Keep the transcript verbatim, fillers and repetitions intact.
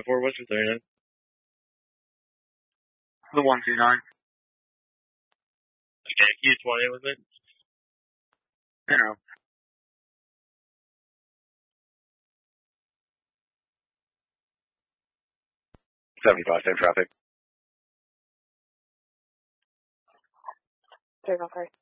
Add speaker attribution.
Speaker 1: Four Western thirty-nine.
Speaker 2: The one two nine.
Speaker 1: Okay, Q twenty with it.
Speaker 2: Yeah.
Speaker 3: seventy-five, same traffic.
Speaker 4: Turn off first.